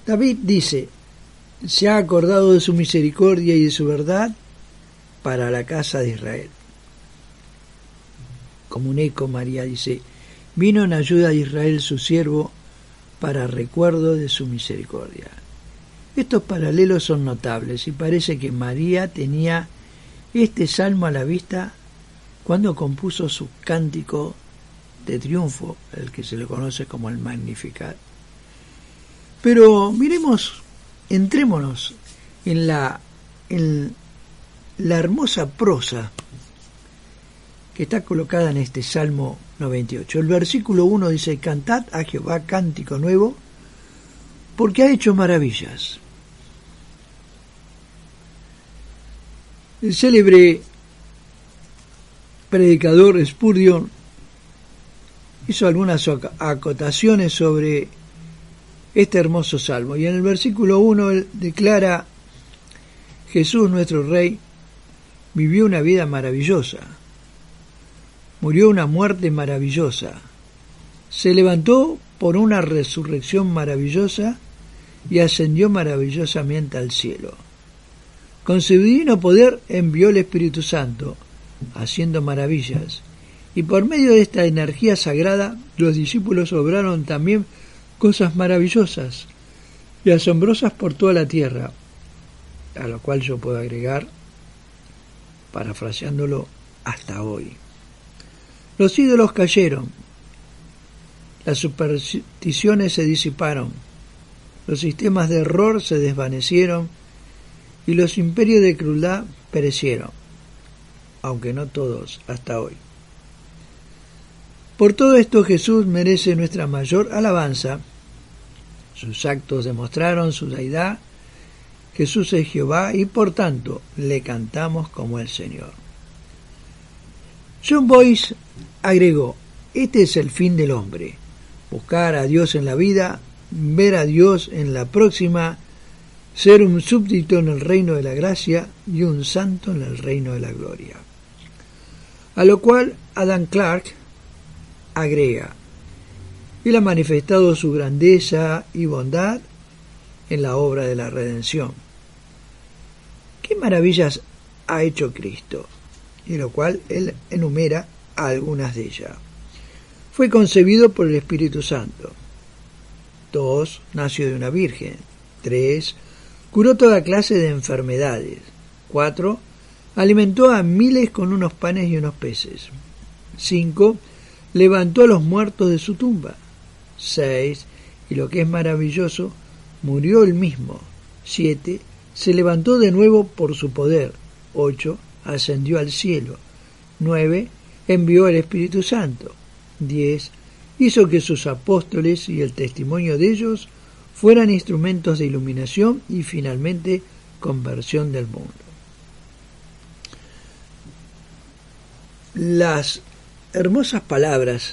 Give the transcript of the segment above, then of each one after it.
David dice: se ha acordado de su misericordia y de su verdad para la casa de Israel. Como un eco, María dice: vino en ayuda de Israel su siervo, para recuerdo de su misericordia. Estos paralelos son notables y parece que María tenía este salmo a la vista cuando compuso su cántico de triunfo, el que se le conoce como el Magnificat. Pero entrémonos en la hermosa prosa que está colocada en este Salmo 98. El versículo 1 dice: cantad a Jehová cántico nuevo, porque ha hecho maravillas. El célebre predicador Spurgeon hizo algunas acotaciones sobre este hermoso salmo, y en el versículo 1 él declara: Jesús nuestro Rey vivió una vida maravillosa, murió una muerte maravillosa, se levantó por una resurrección maravillosa y ascendió maravillosamente al cielo. Con su divino poder envió el Espíritu Santo, haciendo maravillas, y por medio de esta energía sagrada los discípulos obraron también cosas maravillosas y asombrosas por toda la tierra, a lo cual yo puedo agregar, parafraseándolo, hasta hoy. Los ídolos cayeron, las supersticiones se disiparon, los sistemas de error se desvanecieron y los imperios de crueldad perecieron, aunque no todos hasta hoy. Por todo esto Jesús merece nuestra mayor alabanza. Sus actos demostraron su deidad. Jesús es Jehová y por tanto le cantamos como el Señor. John Boyce agregó: este es el fin del hombre, buscar a Dios en la vida, ver a Dios en la próxima, ser un súbdito en el reino de la gracia y un santo en el reino de la gloria. A lo cual Adam Clarke agrega: Él ha manifestado su grandeza y bondad en la obra de la redención. ¿Qué maravillas ha hecho Cristo? Y lo cual él enumera algunas de ellas. Fue concebido por el Espíritu Santo. 2. Nació de una virgen. 3. Curó toda clase de enfermedades. 4. Alimentó a miles con unos panes y unos peces. 5. Levantó a los muertos de su tumba. 6. Y lo que es maravilloso, murió él mismo. 7. Se levantó de nuevo por su poder. 8. Ascendió al cielo. 9. Envió el Espíritu Santo. 10. Hizo que sus apóstoles y el testimonio de ellos fueran instrumentos de iluminación y finalmente conversión del mundo. Las hermosas palabras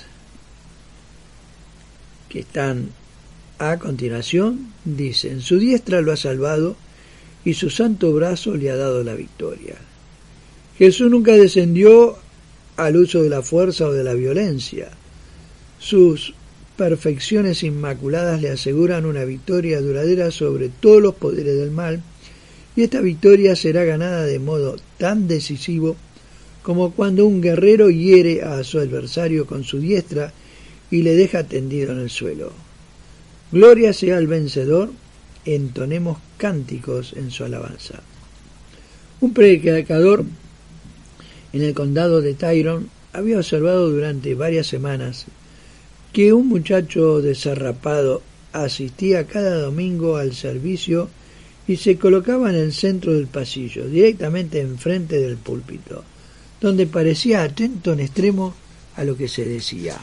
que están a continuación dicen: su diestra lo ha salvado y su santo brazo le ha dado la victoria. Jesús nunca descendió al uso de la fuerza o de la violencia. Sus perfecciones inmaculadas le aseguran una victoria duradera sobre todos los poderes del mal, y esta victoria será ganada de modo tan decisivo como cuando un guerrero hiere a su adversario con su diestra y le deja tendido en el suelo. Gloria sea al vencedor, entonemos cánticos en su alabanza. Un predicador en el condado de Tyrone había observado durante varias semanas que un muchacho desarrapado asistía cada domingo al servicio y se colocaba en el centro del pasillo, directamente enfrente del púlpito, donde parecía atento en extremo a lo que se decía.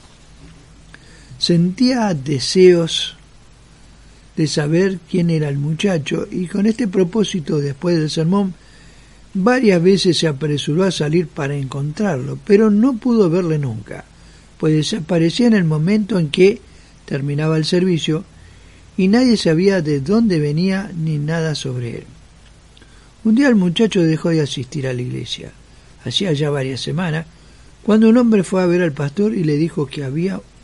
Sentía deseos de saber quién era el muchacho y con este propósito, después del sermón, varias veces se apresuró a salir para encontrarlo, pero no pudo verle nunca, pues desaparecía en el momento en que terminaba el servicio y nadie sabía de dónde venía ni nada sobre él. Un día el muchacho dejó de asistir a la iglesia, hacía ya varias semanas, cuando un hombre fue a ver al pastor y le dijo que había